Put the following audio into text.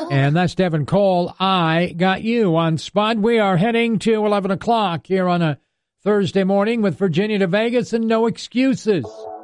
And that's Devin Cole. I got you on Spud. We are heading to 11 o'clock here on a Thursday morning with Virginia to Vegas and no excuses.